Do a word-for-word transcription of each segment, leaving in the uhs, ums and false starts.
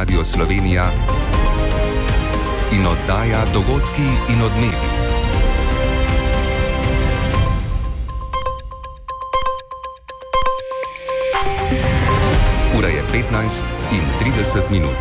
Radio Slovenija in oddaja Dogodki in odmevi. Ura je petnajst in trideset minut.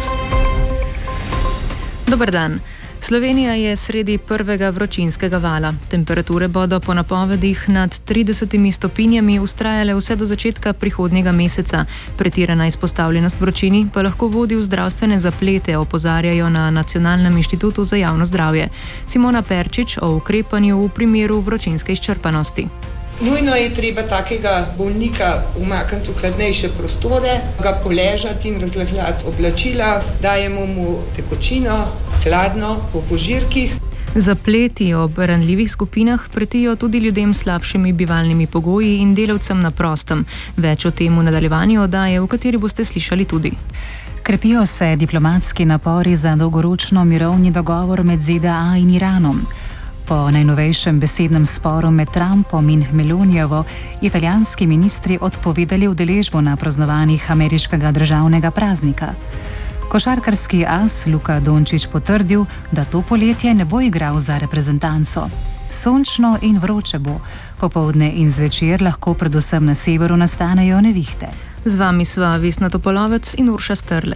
Dober dan. Slovenija je sredi prvega vročinskega vala. Temperature bodo po napovedih nad tridesetimi stopinjami vztrajale vse do začetka prihodnjega meseca. Pretirana izpostavljenost vročini pa lahko vodi v zdravstvene zaplete, opozarjajo na Nacionalnem inštitutu za javno zdravje. Simona Perčič o ukrepanju v primeru vročinske izčrpanosti. Nujno je treba takega bolnika umakniti v hladnejše prostore, ga poležati in razlahljati oblačila, dajemo mu tekočino, hladno, po požirkih. Zapleti ob ranljivih skupinah pretijo tudi ljudem s slabšimi bivalnimi pogoji in delavcem na prostem. Več o tem v nadaljevanju oddaje, v kateri boste slišali tudi. Krepijo se diplomatski napori za dolgoročno mirovni dogovor med Z D A in Iranom. Po najnovejšem besednem sporu med Trumpom in Melonijevo italijanski ministri odpovedali udeležbo na praznovanjih ameriškega državnega praznika. Košarkarski as Luka Dončić potrdil, da to poletje ne bo igral za reprezentanco. Sončno in vroče bo. Popoldne in zvečer lahko predvsem na severu nastanejo nevihte. Z vami sva Vesna Topolovec in Urša Strle.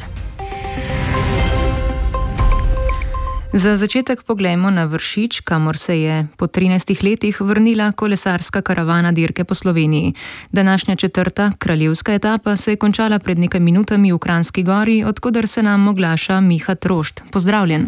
Za začetek poglejmo na Vršič, kamor se je po trinajstih letih vrnila kolesarska karavana dirke po Sloveniji. Današnja četrta, kraljevska etapa, se je končala pred nekaj minutami v Kranjski Gori, od koder se nam oglaša Miha Trošt. Pozdravljen.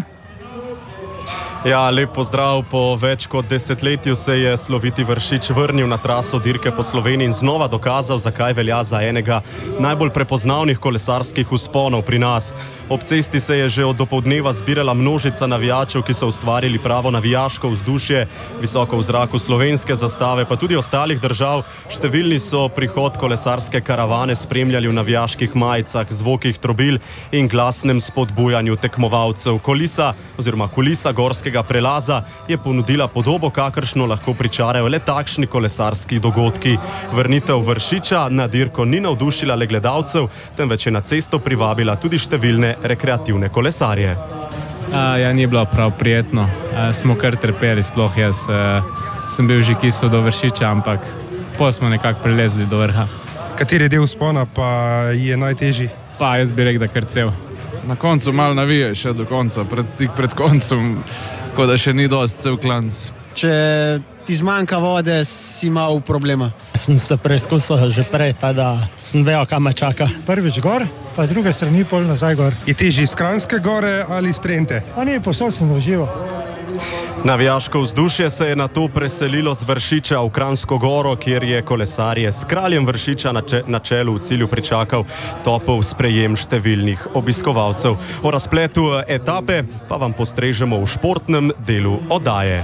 Ja, lep pozdrav. Po več kot desetletju se je sloviti Vršič vrnil na traso dirke po Sloveniji in znova dokazal, zakaj velja za enega najbolj prepoznavnih kolesarskih vzponov pri nas. Ob cesti se je že od dopoldneva zbirala množica navijačev, ki so ustvarili pravo navijaško vzdušje, visoko v zraku slovenske zastave, pa tudi ostalih držav. Številni so prihod kolesarske karavane spremljali v navijaških majicah, zvokih trobil in glasnem spodbujanju tekmovalcev. Kolisa oziroma kulisa gorskega prelaza je ponudila podobo, kakršno lahko pričarajo le takšni kolesarski dogodki. Vrnitev Vršiča na dirko ni navdušila le gledalcev, temveč je na cesto privabila tudi številne rekreativne kolesarje. A, ja, ni bilo prav prijetno. A, smo kar trpeli, sploh jaz a, sem bil že kisel do Vršiča, ampak pol smo nekako prilezli do vrha. Kateri del vzpona pa je najtežji? Pa jaz bi rekel, da kar cel. Na koncu malo navije še do konca, pred, tik pred koncem, ko da še ni dosti cel klanc. Če ti zmanjka vode, si imel problema. Sem se preizkusil že prej, da sem vedel, kam me čaka. Prvič gor, pa z druge strani pol nazaj gor. Je težji iz Kranjske Gore ali iz Trente? A ni, posod sem užival. Navijaško vzdušje se je nato preselilo z Vršiča v Kranjsko Goro, kjer je kolesarje s kraljem Vršiča na, če, na čelu v cilju pričakal topel sprejem številnih obiskovalcev. O razpletu etape pa vam postrežemo v športnem delu oddaje.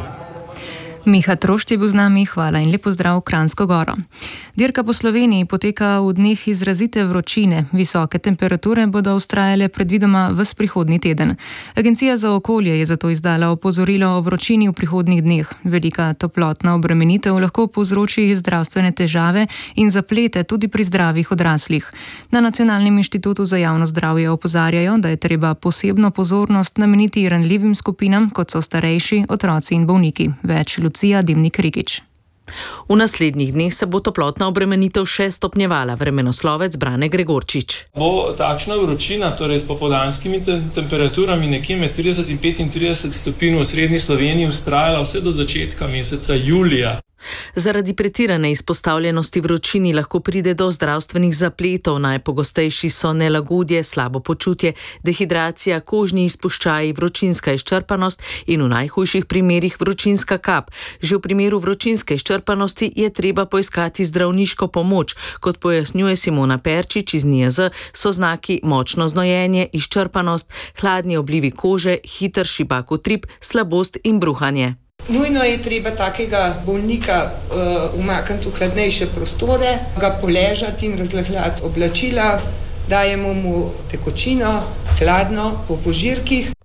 Miha Trošt je bil z nami, hvala in lep pozdrav v Kranjsko Goro. Dirka po Sloveniji poteka v dneh izrazite vročine. Visoke temperature bodo vztrajale predvidoma ves prihodnji teden. Agencija za okolje je zato izdala opozorilo o vročini v prihodnjih dneh. Velika toplotna obremenitev lahko povzroči zdravstvene težave in zaplete tudi pri zdravih odraslih. Na Nacionalnem inštitutu za javno zdravje opozarjajo, da je treba posebno pozornost nameniti ranljivim skupinam, kot so starejši, otroci in bolniki. Več Lucija Dimnik Rikič. V naslednjih dneh se bo toplotna obremenitev še stopnjevala, vremenoslovec Brane Gregorčič. Bo takšna vročina, torej s popoldanskimi te temperaturami nekje med trideset in petintrideset stopinj v osrednji Sloveniji vztrajala vse do začetka meseca julija. Zaradi pretirane izpostavljenosti vročini lahko pride do zdravstvenih zapletov. Najpogostejši so nelagodje, slabo počutje, dehidracija, kožni izpuščaji, vročinska izčrpanost in v najhujših primerih vročinska kap. Že v primeru vročinske izčrpanosti je treba poiskati zdravniško pomoč. Kot pojasnjuje Simona Perčič iz N I J Z, so znaki močno znojenje, izčrpanost, hladni oblivi kože, hiter šibak utrip, slabost in bruhanje. Nujno je treba takega bolnika uh, umakniti v hladnejše prostore, ga poležati in razlahljati oblačila, dajemo mu tekočino, hladno, po požirkih.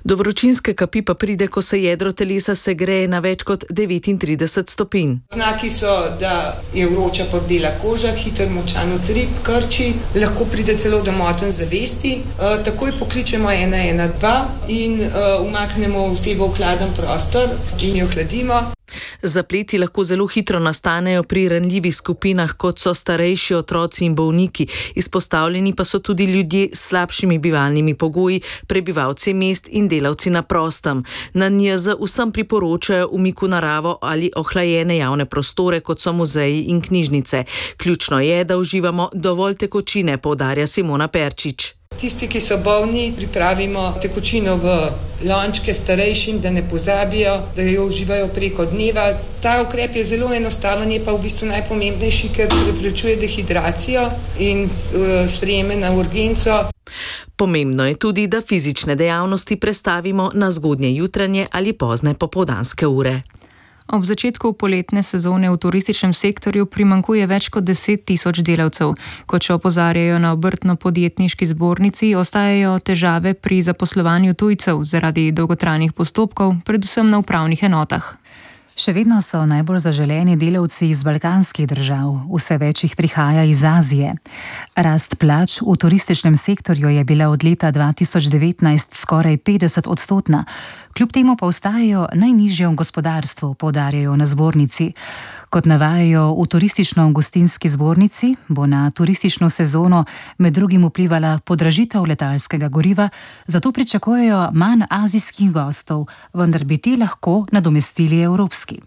Do vročinske kapi pa pride, ko se jedro telesa segreje na več kot devetintrideset stopinj. Znaki so, da je vroča podela koža, hiter močan utrip, krči, lahko pride celo do motenj zavesti. E, takoj pokličemo ena ena dva in e, umaknemo osebo v hladen prostor in jo hladimo. Zapleti lahko zelo hitro nastanejo pri ranljivih skupinah, kot so starejši otroci in bolniki. Izpostavljeni pa so tudi ljudje s slabšimi bivalnimi pogoji, prebivalci mest in delavci na prostem. Na N J Z vsem priporočajo umik v naravo ali ohlajene javne prostore, kot so muzeji in knjižnice. Ključno je, da uživamo dovolj tekočine, poudarja Simona Perčič. Tisti, ki so bolni, pripravimo tekočino v lončke starejšim, da ne pozabijo, da jo uživajo preko dneva. Ta ukrep je zelo enostaven, je pa v bistvu najpomembnejši, ker preprečuje dehidracijo in uh, sprejeme na urgenco. Pomembno je tudi, da fizične dejavnosti prestavimo na zgodnje jutranje ali pozne popoldanske ure. Ob začetku poletne sezone v turističnem sektorju primanjkuje več kot deset tisoč delavcev. Kot še opozarjajo na obrtno-podjetniški zbornici, ostajajo težave pri zaposlovanju tujcev zaradi dolgotrajnih postopkov, predvsem na upravnih enotah. Še vedno so najbolj zaželeni delavci iz balkanskih držav, vse več jih prihaja iz Azije. Rast plač v turističnem sektorju je bila od leta dva tisoč devetnajst skoraj petdeset odstotna, kljub temu pa ostajajo najnižje v gospodarstvu, poudarjajo na zbornici. Kot navajajo v turistično-gostinski zbornici, bo na turistično sezono med drugim vplivala podražitev letalskega goriva, zato pričakujejo manj azijskih gostov, vendar bi ti lahko nadomestili evropski.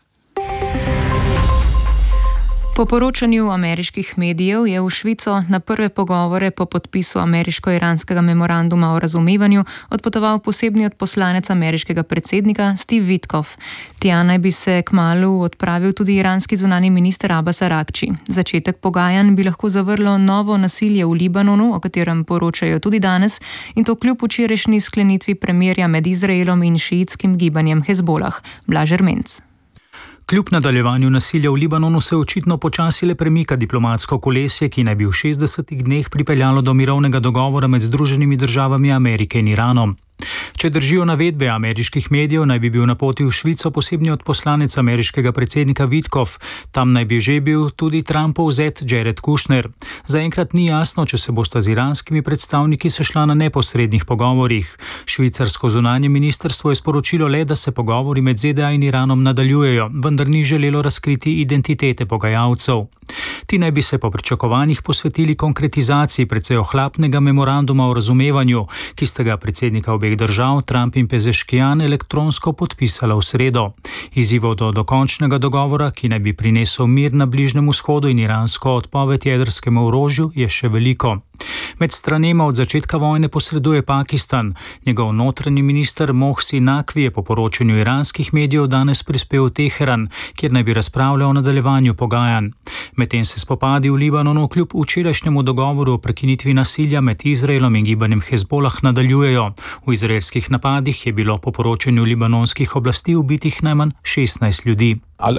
Po poročanju ameriških medijev je v Švico na prve pogovore po podpisu ameriško-iranskega memoranduma o razumevanju odpotoval posebni odposlanec ameriškega predsednika Steve Witkoff. Tja naj bi se kmalu odpravil tudi iranski zunanji minister Abbas Aragči. Začetek pogajanj bi lahko zavrlo novo nasilje v Libanonu, o katerem poročajo tudi danes, in to kljub včerajšnji sklenitvi premirja med Izraelom in šiitskim gibanjem Hezbolah. Blaž Ermenc. Kljub nadaljevanju nasilja v Libanonu se očitno počasi le premika diplomatsko kolesje, ki naj bi v šestdesetih dneh pripeljalo do mirovnega dogovora med Združenimi državami Amerike in Iranom. Če držijo navedbe ameriških medijev, naj bi bil na poti v Švico posebni odposlanec ameriškega predsednika Witkoff. Tam naj bi že bil tudi Trumpov zet Jared Kushner. Zaenkrat ni jasno, če se bosta z iranskimi predstavniki sešla na neposrednih pogovorih. Švicarsko zunanje ministrstvo je sporočilo le, da se pogovori med Z D A in Iranom nadaljujejo, vendar ni želelo razkriti identitete pogajalcev. Ti naj bi se po pričakovanjih posvetili konkretizaciji precej ohlapnega memoranduma o razumevanju, ki sta ga predsednika obeh držav, Trump in Pezeškijan, elektronsko podpisala v sredo. Izzivov do dokončnega dogovora, ki naj bi prinesel mir na Bližnjem vzhodu in iransko odpoved jedrskemu orožju, je še veliko. Med stranema od začetka vojne posreduje Pakistan. Njegov notranji minister Mohsin Naqvi je po poročanju iranskih medijev danes prispel v Teheran, kjer naj bi razpravljal o nadaljevanju pogajanj. Medtem se spopadi v Libanonu kljub včerajšnjemu dogovoru o prekinitvi nasilja med Izraelom in gibanjem Hezbolah nadaljujejo. V izraelskih napadih je bilo po poročanju libanonskih oblasti ubitih najmanj šestnajst ljudi.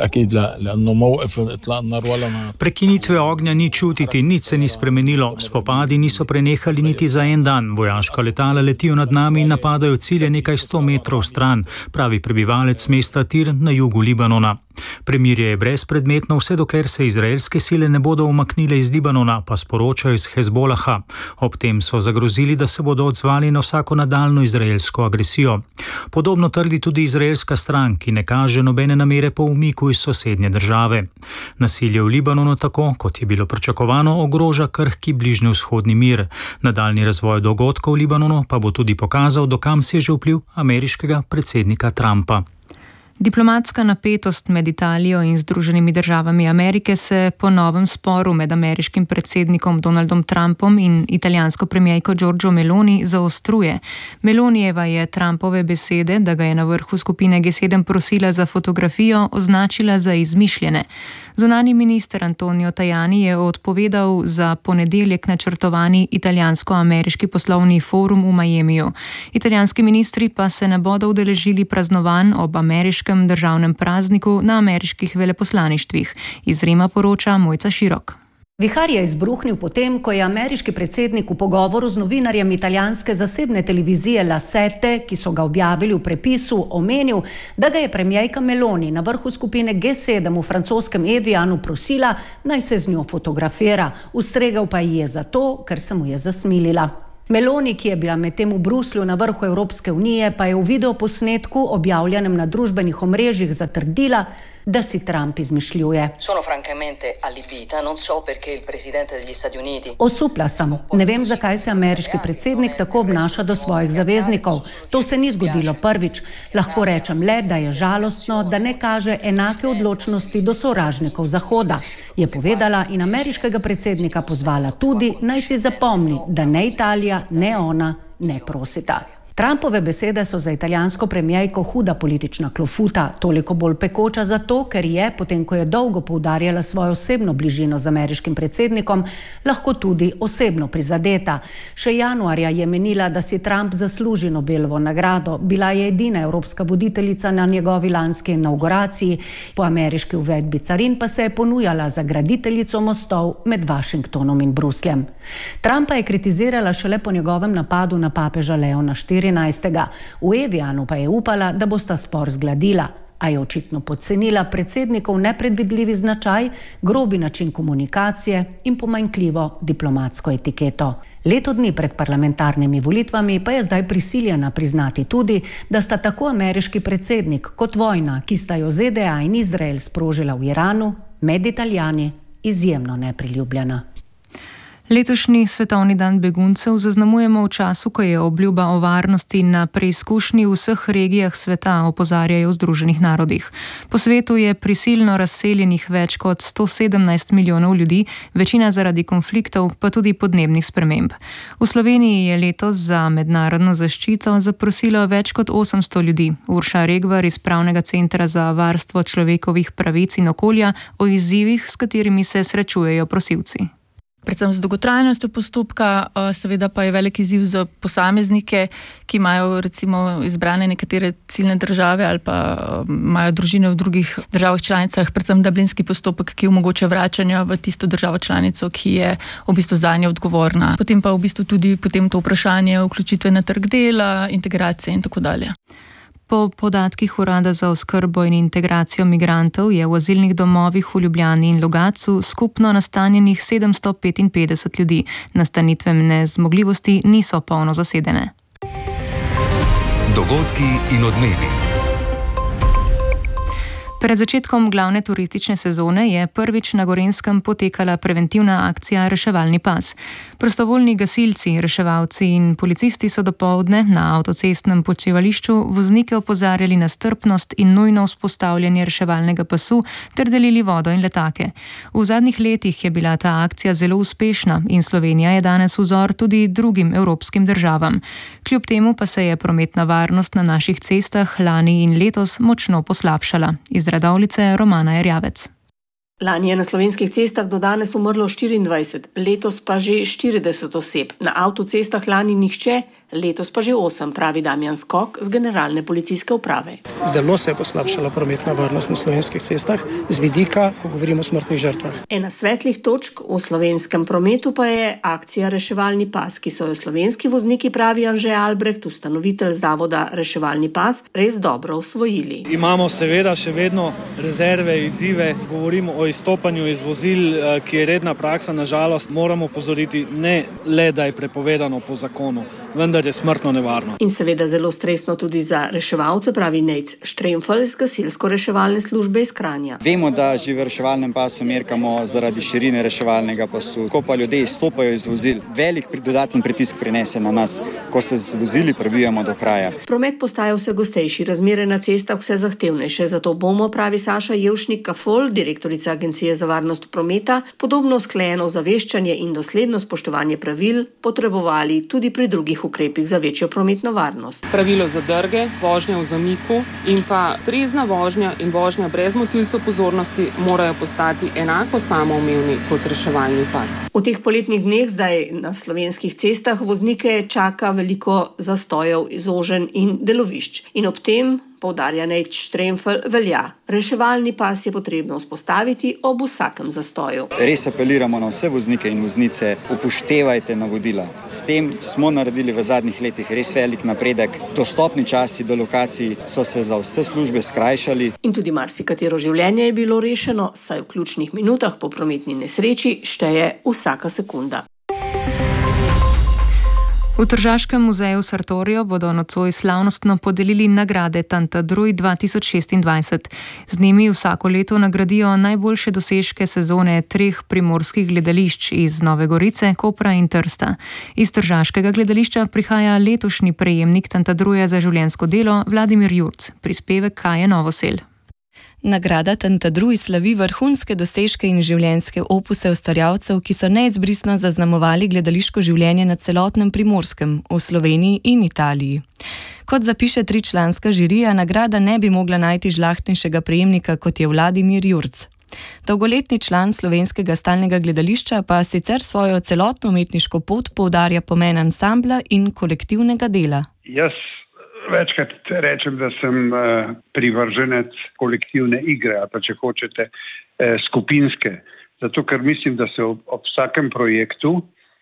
Prekinitve ognja ni čutiti, nič se ni spremenilo. Spopadi niso prenehali niti za en dan. Vojaška letala letijo nad nami in napadajo cilje nekaj sto metrov stran, pravi prebivalec mesta Tir na jugu Libanona. Premirje je brezpredmetno, vse dokler se izraelske sile ne bodo umaknile iz Libanona, pa sporočajo iz Hezbolaha. Ob tem so zagrozili, da se bodo odzvali na vsako nadaljno izraelsko agresijo. Podobno trdi tudi izraelska stran, ki ne kaže nobene namere po umiku iz sosednje države. Nasilje v Libanonu, tako kot je bilo pričakovano, ogroža krhki bližnjevzhodni mir. Nadaljni razvoj dogodkov v Libanonu pa bo tudi pokazal, do kam seže vpliv ameriškega predsednika Trumpa. Diplomatska napetost med Italijo in Združenimi državami Amerike se po novem sporu med ameriškim predsednikom Donaldom Trumpom in italijansko premijerko Giorgio Meloni zaostruje. Melonijeva je Trumpove besede, da ga je na vrhu skupine G sedem prosila za fotografijo, označila za izmišljene. Zunanji minister Antonio Tajani je odpovedal za ponedeljek načrtovani italijansko-ameriški poslovni forum v Miamiju. Italijanski ministri pa se ne bodo udeležili praznovanj ob ameriškem državnem prazniku na ameriških veleposlaništvih. Iz Rima poroča Mojca Širok. Vihar je izbruhnil potem, ko je ameriški predsednik v pogovoru z novinarjem italijanske zasebne televizije La Sette, ki so ga objavili v prepisu, omenil, da ga je premijejka Meloni na vrhu skupine G sedem v francoskem Evianu prosila, naj se z njo fotografira. Ustregel pa ji je zato, ker se mu je zasmilila. Meloni, ki je bila medtem v Bruslju na vrhu Evropske unije, pa je v videoposnetku, objavljenem na družbenih omrežjih, zatrdila, da si Trump izmišljuje. Sono francamente allibita, non so perché il presidente degli Stati Uniti. Osupla sem. Ne vem, zakaj se ameriški predsednik tako obnaša do svojih zaveznikov. To se ni zgodilo prvič. Lahko rečem le, da je žalostno, da ne kaže enake odločnosti do sovražnikov Zahoda, je povedala in ameriškega predsednika pozvala tudi, naj si zapomni, da ne Italija, ne ona ne prosita. Trumpove besede so za italijansko premijejko huda politična klofuta, toliko bolj pekoča zato, ker je, potem ko je dolgo poudarjala svojo osebno bližino z ameriškim predsednikom, lahko tudi osebno prizadeta. Še januarja je menila, da si Trump zasluži Nobelovo nagrado, bila je edina evropska voditeljica na njegovi lanski inauguraciji, po ameriški uvedbi carin pa se je ponujala za graditeljico mostov med Washingtonom in Brusljem. Trumpa je kritizirala šele po njegovem napadu na papeža Leona štirinajstega. V Evianu pa je upala, da bosta spor zgladila, a je očitno podcenila predsednikov nepredvidljivi značaj, grobi način komunikacije in pomanjkljivo diplomatsko etiketo. Leto dni pred parlamentarnimi volitvami pa je zdaj prisiljena priznati tudi, da sta tako ameriški predsednik kot vojna, ki sta jo Z D A in Izrael sprožila v Iranu, med Italijani izjemno nepriljubljena. Letošnji svetovni dan beguncev zaznamujemo v času, ko je obljuba o varnosti na preizkušnji v vseh regijah sveta, opozarjajo v Združenih narodih. Po svetu je prisilno razseljenih več kot sto sedemnajst milijonov ljudi, večina zaradi konfliktov, pa tudi podnebnih sprememb. V Sloveniji je letos za mednarodno zaščito zaprosilo več kot osemsto ljudi. Urša Regvar iz Pravnega centra za varstvo človekovih pravic in okolja o izzivih, s katerimi se srečujejo prosilci. Predvsem z dolgotrajnostjo postopka, seveda pa je velik izziv za posameznike, ki imajo recimo izbrane nekatere ciljne države ali pa imajo družine v drugih državah članicah, predvsem dublinski postopek, ki omogoča vračanje v tisto državo članico, ki je v bistvu zanje odgovorna. Potem pa v bistvu tudi potem to vprašanje vključitve na trg dela, integracije in tako dalje. Po podatkih Urada za oskrbo in integracijo migrantov je v azilnih domovih v Ljubljani in Logatcu skupno nastanjenih sedemsto petinpetdeset ljudi. Nastanitvene zmogljivosti niso polno zasedene. Dogodki in odmevi. Pred začetkom glavne turistične sezone je prvič na Gorenjskem potekala preventivna akcija Reševalni pas. Prostovoljni gasilci, reševalci in policisti so dopoldne na avtocestnem počivališču voznike opozarjali na strpnost in nujno vzpostavljanje reševalnega pasu ter delili vodo in letake. V zadnjih letih je bila ta akcija zelo uspešna in Slovenija je danes vzor tudi drugim evropskim državam. Kljub temu pa se je prometna varnost na naših cestah lani in letos močno poslabšala. Iz Radovljice Romana Erjavec. Lani je na slovenskih cestah do danes umrlo štiriindvajset, letos pa že štirideset oseb. Na avtocestah lani nihče, letos pa že osem, pravi Damjan Skok z Generalne policijske uprave. Zelo se je poslabšala prometna varnost na slovenskih cestah z vidika, ko govorimo o smrtnih žrtvah. Ena svetlih točk v slovenskem prometu pa je akcija Reševalni pas, ki so jo slovenski vozniki, pravi Anže Albrecht, ustanovitelj zavoda Reševalni pas, res dobro osvojili. Imamo seveda še vedno rezerve, izzive, govorimo o izstopanju iz vozil, ki je redna praksa, nažalost moramo opozoriti ne le, da je prepovedano po zakonu, vendar je smrtno nevarno. In seveda zelo stresno tudi za reševalce, pravi Nejc Štremfelj z gasilsko-reševalne službe iz Kranja. Vemo, da že v reševalnem pasu merkamo zaradi širine reševalnega pasu. Ko pa ljudje izstopajo iz vozil, velik dodaten pritisk prinese na nas, ko se z vozili prebijamo do kraja. Promet postaja vse gostejši, razmere na cestah vse zahtevnejše, zato bomo, pravi Saša Jevšnik-Kafol, direktorica Agencije za varnost prometa, podobno usklajeno zaveščanje in dosledno spoštovanje pravil potrebovali tudi pri drugih ukrepih za večjo prometno varnost. Pravilo za drge, vožnja v zamiku in pa trezna vožnja in vožnja brez motilcev pozornosti morajo postati enako samoumevni kot reševalni pas. V teh poletnih dneh zdaj na slovenskih cestah voznike čaka veliko zastojev, zoženj in delovišč. In ob tem poudarja Nejc Štremfelj, velja. Reševalni pas je potrebno vzpostaviti ob vsakem zastoju. Res apeliramo na vse voznike in voznice, upoštevajte navodila. S tem smo naredili v zadnjih letih res velik napredek. Dostopni časi do lokacij so se za vse službe skrajšali. In tudi marsikatero življenje je bilo rešeno, saj v ključnih minutah po prometni nesreči šteje vsaka sekunda. V Tržaškem muzeju Sartorijo bodo nocoj slavnostno podelili nagrade Tantadruj dva tisoč šestindvajset. Z njimi vsako leto nagradijo najboljše dosežke sezone treh primorskih gledališč iz Nove Gorice, Kopra in Trsta. Iz Tržaškega gledališča prihaja letošnji prejemnik Tantadruja za življenjsko delo Vladimir Jurc, prispevek Kaje Novosel. Nagrada Tantadruj slavi vrhunske dosežke in življenjske opuse ustvarjalcev, ki so neizbrisno zaznamovali gledališko življenje na celotnem Primorskem, v Sloveniji in Italiji. Kot zapiše tričlanska žirija, nagrada ne bi mogla najti žlahtnejšega prejemnika, kot je Vladimir Jurc. Dolgoletni član Slovenskega stalnega gledališča pa sicer svojo celotno umetniško pot poudarja pomen ansambla in kolektivnega dela. Jaz večkrat rečem, da sem uh, privrženec kolektivne igre, ali pa če hočete uh, skupinske. Zato, ker mislim, da se ob, ob vsakem projektu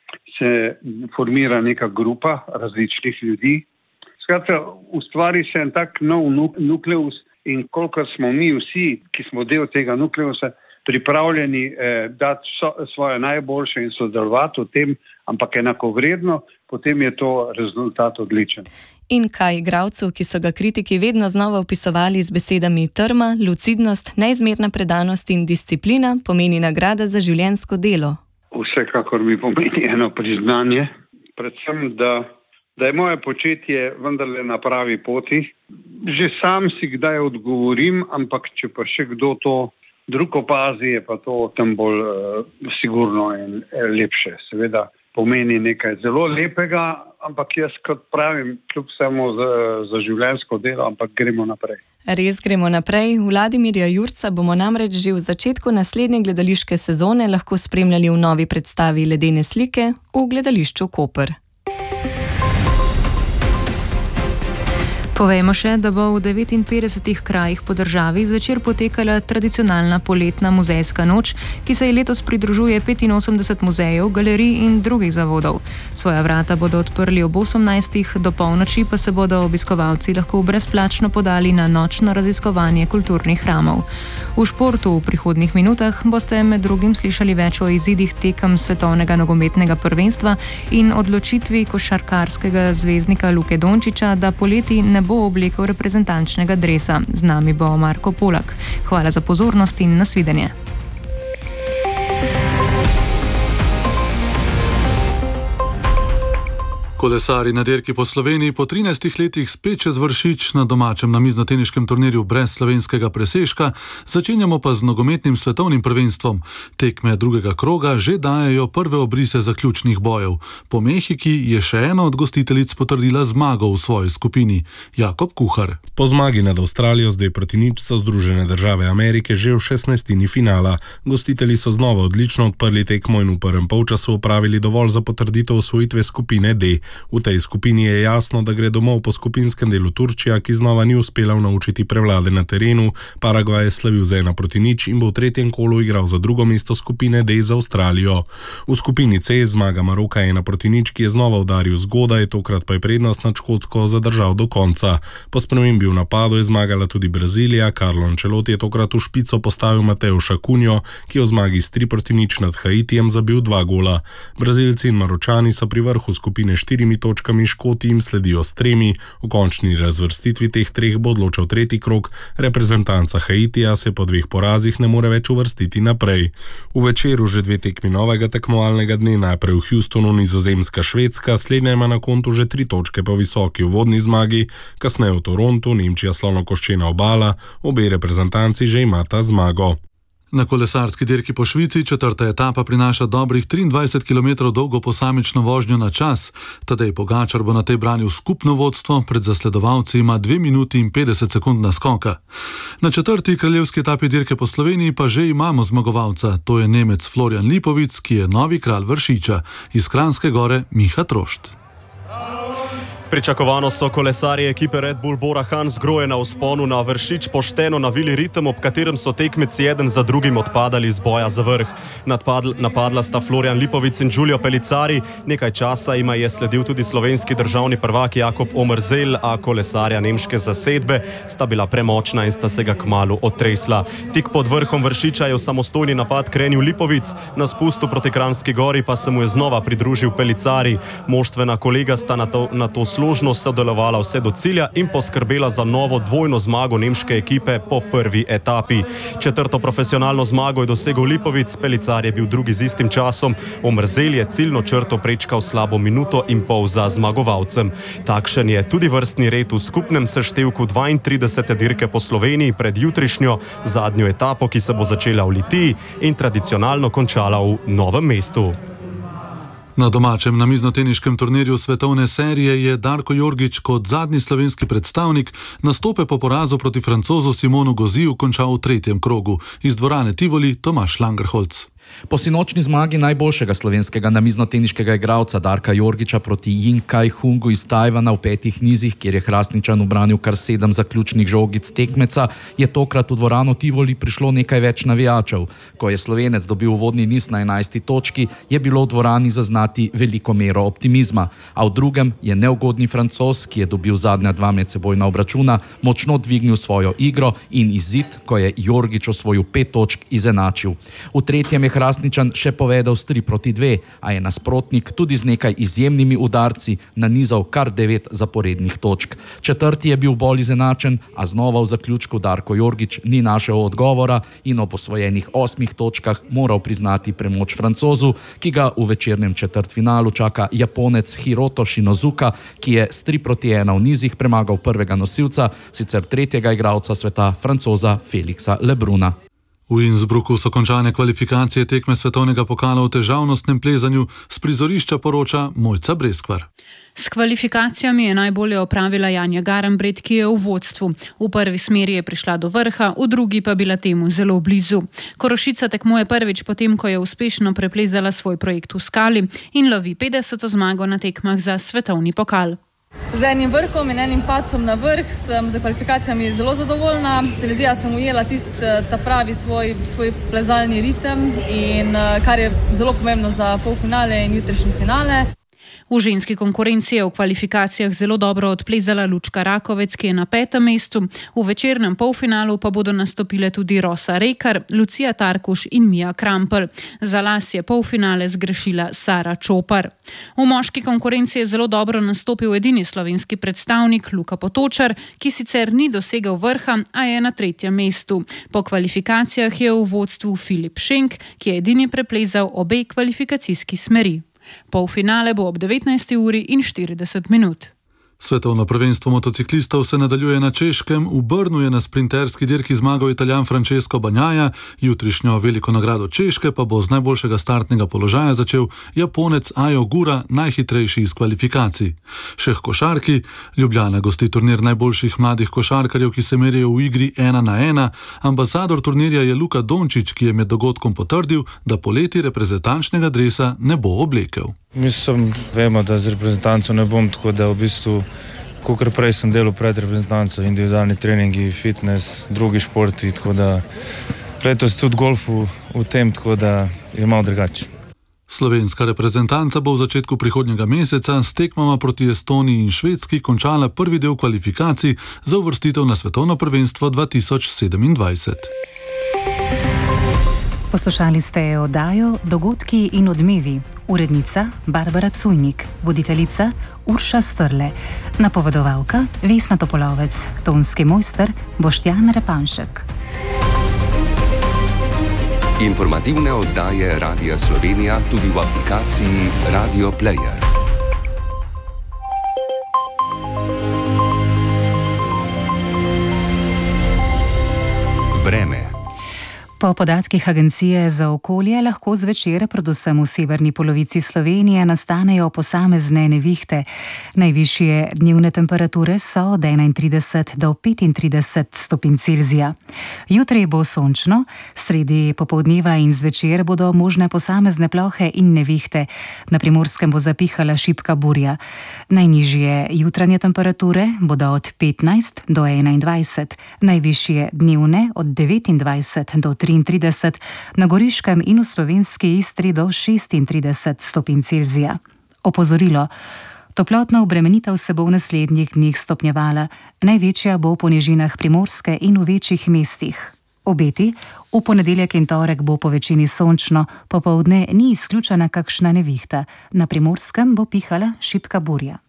se formira neka grupa različnih ljudi. Skratka, ustvari se en tak nov nukleus in kolikor smo mi vsi, ki smo del tega nukleusa, pripravljeni eh, dati so, svoje najboljše in sodelovati v tem, ampak enakovredno, potem je to rezultat odličen. In kaj igralcev, ki so ga kritiki vedno znova opisovali z besedami trma, lucidnost, neizmerna predanost in disciplina, pomeni nagrada za življenjsko delo? Vsekakor mi pomeni eno priznanje, predvsem, da, da je moje početje vendarle na pravi poti. Že sam si kdaj odgovorim, ampak če pa še kdo to drug opazi, je pa to tem bolj uh, sigurno in uh, lepše. Seveda pomeni nekaj zelo lepega, ampak jaz kot pravim, kljub samo za, za življenjsko delo, ampak gremo naprej. Res gremo naprej. Vladimirja Jurca bomo namreč že v začetku naslednje gledališke sezone lahko spremljali v novi predstavi Ledene slike v gledališču Koper. Povejmo še, da bo v devetinpetdesetih krajih po državi zvečer potekala tradicionalna poletna muzejska noč, ki se ji letos pridružuje petinosemdeset muzejev, galerij in drugih zavodov. Svoja vrata bodo odprli ob osemnajstih, do polnoči pa se bodo obiskovalci lahko brezplačno podali na nočno raziskovanje kulturnih hramov. V športu v prihodnjih minutah boste med drugim slišali več o izidih tekem svetovnega nogometnega prvenstva in odločitvi košarkarskega zvezdnika Luke Dončića, da poleti ne bo oblekel reprezentančnega dresa. Z nami bo Marko Polak. Hvala za pozornost in nasvidenje. Kolesari na dirki po Sloveniji po trinajstih letih spet čez Vršič na domačem namiznoteniškem turnirju brez slovenskega presežka, začenjamo pa z nogometnim svetovnim prvenstvom. Tekme drugega kroga že dajejo prve obrise zaključnih bojev. Po Mehiki je še ena od gostiteljic potrdila zmago v svoji skupini. Jakob Kuhar. Po zmagi nad Avstralijo zdaj proti nič so Združene države Amerike že v šestnajstini finala. Gostitelji so znova odlično odprli tekmo in v prvem polčasu opravili dovolj za potrditev osvojitve skupine D. V tej skupini je jasno, da gre domov po skupinskem delu Turčija, ki znova ni uspela naučiti prevlade na terenu. Paragvaj je slavil z ena proti nič in bo v tretjem kolu igral za drugo mesto skupine D za Avstralijo. V skupini C zmaga Maroka ena proti nič, ki je znova udaril zgodaj, tokrat pa je prednost nad Škotsko zadržal do konca. Po spremembi v napadu je zmagala tudi Brazilija, Carlo Ancelotti je tokrat v špico postavil Mateuša Cunho, ki je v zmagi s tri proti nič nad Haitijem zabil dva gola. Brazilci in Maročani so pri vrhu skupine štirimi točkami, Škoti jim sledijo s tremi. V končni razvrstitvi teh treh bo odločal tretji krog. Reprezentanca Haitija se po dveh porazih ne more več uvrstiti naprej. V večeru že dve tekmi novega tekmovalnega dne, najprej v Houstonu Nizozemska Švedska, slednja ima na kontu že tri točke po visoki uvodni zmagi, kasneje v Torontu Nemčija Slonokoščena obala, obe reprezentanci že imata zmago. Na kolesarski dirki po Švici četrta etapa prinaša dobrih triindvajset kilometrov dolgo posamično vožnjo na čas. Tadej Pogačar bo na tej branil skupno vodstvo, pred zasledovalci ima dve minuti in petdeset sekund naskoka. Na četrti kraljevski etapi dirke po Sloveniji pa že imamo zmagovalca, to je Nemec Florian Lipovic, ki je novi kralj Vršiča. Iz Kranjske Gore Miha Trošt. Pričakovano so kolesarji ekipe Red Bull Bora Hansgrohe na vzponu na Vršič pošteno navili ritem, ob katerem so tekmeci eden za drugim odpadali z boja za vrh. Nadpadl, napadla sta Florian Lipovic in Giulio Pellicari, nekaj časa jima je sledil tudi slovenski državni prvak Jakob Omerzel, a kolesarja nemške zasedbe sta bila premočna in sta se ga kmalu otresla. Tik pod vrhom Vršiča je v samostojni napad krenil Lipovic, na spustu proti Kranjski Gori pa se mu je znova pridružil Pellicari. Moštvena kolega sta na to, na to složno sodelovala vse do cilja in poskrbela za novo dvojno zmago nemške ekipe po prvi etapi. Četrto profesionalno zmago je dosegel Lipovic, Pellicar je bil drugi z istim časom, Omerzel je ciljno črto prečkal slabo minuto in pol za zmagovalcem. Takšen je tudi vrstni red v skupnem seštevku dvaintridesete dirke po Sloveniji pred jutrišnjo zadnjo etapo, ki se bo začela v Litiji in tradicionalno končala v Novem mestu. Na domačem namiznoteniškem turnirju svetovne serije je Darko Jorgić kot zadnji slovenski predstavnik nastope po porazu proti Francozu Simonu Goziju končal v tretjem krogu. Iz dvorane Tivoli Tomaž Langerholz. Po sinočni zmagi najboljšega slovenskega namiznoteniškega igralca Darka Jorgića proti Ying Kai Hungu iz Tajvana v petih nizih, kjer je Hrastničan ubranil kar sedem zaključnih žogic tekmeca, je tokrat v dvorano Tivoli prišlo nekaj več navijačev. Ko je Slovenec dobil uvodni niz na enajsti točki, je bilo v dvorani zaznati veliko mero optimizma, a v drugem je neugodni Francoz, ki je dobil zadnja dva medsebojna obračuna, močno dvignil svojo igro in izid, ko je Jorgić osvojil pet točk, izenačil. V tretjem je Hrastničan še povedal s tri proti dve, a je nasprotnik tudi z nekaj izjemnimi udarci nanizal kar devet zaporednih točk. Četrti je bil bolj izenačen, a znova v zaključku Darko Jorgić ni našel odgovora in ob osvojenih osmih točkah moral priznati premoč Francozu, ki ga v večernem četrtfinalu čaka Japonec Hiroto Shinozuka, ki je s tri proti ena v nizih premagal prvega nosilca, sicer tretjega igralca sveta, Francoza Felixa Lebruna. V Innsbrucku so končane kvalifikacije tekme svetovnega pokala v težavnostnem plezanju, s prizorišča poroča Mojca Breskvar. S kvalifikacijami je najbolje opravila Janja Garambret, ki je v vodstvu. V prvi smeri je prišla do vrha, v drugi pa bila temu zelo blizu. Korošica tekmuje prvič potem, ko je uspešno preplezala svoj projekt v skali in lovi petdeseto zmago na tekmah za svetovni pokal. Z enim vrhom in enim padcem na vrh sem za kvalifikacijami zelo zadovoljna. Se mi zdi, da sem ujela tist ta pravi svoj, svoj plezalni ritem, in kar je zelo pomembno za polfinale in jutrišnji finale. V ženski konkurenci je v kvalifikacijah zelo dobro odplezala Lučka Rakovec, ki je na petem mestu. V večernem polfinalu pa bodo nastopile tudi Rosa Rekar, Lucija Tarkuš in Mija Krampelj. Za las je polfinale zgrešila Sara Čopar. V moški konkurenci je zelo dobro nastopil edini slovenski predstavnik Luka Potočar, ki sicer ni dosegel vrha, a je na tretjem mestu. Po kvalifikacijah je v vodstvu Filip Šenk, ki je edini preplezal obe kvalifikacijski smeri. Polfinale bo ob devetnajsti uri in štirideset minut. Svetovno prvenstvo motociklistov se nadaljuje na Češkem, v Brnu je na sprinterski dirki zmagal Italijan Francesco Bagnaia, jutrišnjo veliko nagrado Češke pa bo z najboljšega startnega položaja začel Japonec Ajo Gura, najhitrejši iz kvalifikacij. Še k košarki, Ljubljana gosti turnir najboljših mladih košarkarjev, ki se merijo v igri ena na ena. Ambasador turnirja je Luka Dončić, ki je med dogodkom potrdil, da poleti reprezentančnega dresa ne bo oblekel. Mislim, vemo, da z reprezentanco ne bom, tako da v bistvu, kakor prej sem delal pred reprezentanco, individualni treningi, fitness, drugi športi, tako da letos tudi golf v, v tem, tako da je malo drugače. Slovenska reprezentanca bo v začetku prihodnjega meseca s tekmama proti Estoniji in Švedski končala prvi del kvalifikacij za uvrstitev na svetovno prvenstvo dva tisoč sedemindvajset. Poslušali ste oddajo Dogodki in odmevi. Urednica Barbara Cujnik, voditeljica Urša Strle, napovedovalka Vesna Topolovec, tonski mojster Boštjan Repanšek. Informativne oddaje Radia Slovenija tudi v aplikaciji Radio Player. Vreme. Po podatkih Agencije za okolje lahko zvečer, predvsem v severni polovici Slovenije, nastanejo posamezne nevihte. Najvišje dnevne temperature so od enaintrideset do petintrideset stopinj Celzija. Jutri bo sončno, sredi popoldneva in zvečer bodo možne posamezne plohe in nevihte. Na Primorskem bo zapihala šibka burja. Najnižje jutranje temperature bodo od petnajst do enaindvajset, najvišje dnevne od devetindvajset do triintrideset, na Goriškem in v slovenski Istri do šestintrideset stopinj Celzija. Opozorilo. Toplotna obremenitev se bo v naslednjih dneh stopnjevala. Največja bo po nižinah Primorske in v večjih mestih. Obeti. V ponedeljek in torek bo po večini sončno, popoldne ni izključena kakšna nevihta. Na Primorskem bo pihala šibka burja.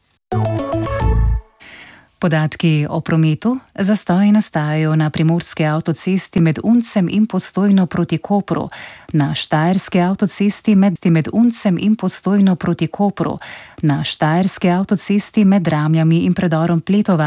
Podatki o prometu. Zastoji nastajajo na primorski avtocesti med Uncem in Postojno proti Kopru, na štajerski avtocesti med, med Uncem in Postojno proti Kopru, na štajerski avtocesti med Ramljami in predorom Pletova